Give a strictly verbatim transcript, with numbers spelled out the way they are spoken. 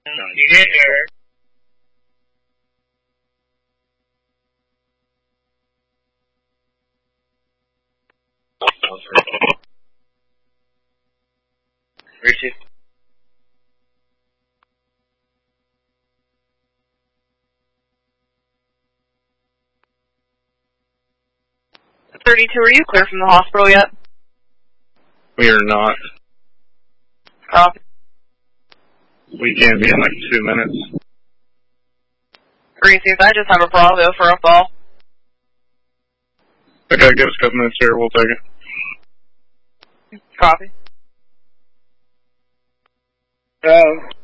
You get there. Richard. thirty-two, are you clear from the hospital yet? We are not. Copy. We can be in like two minutes. Reese's, I just have a Bravo for a fall. Okay, give us a couple minutes here. We'll take it. Copy. Bravo.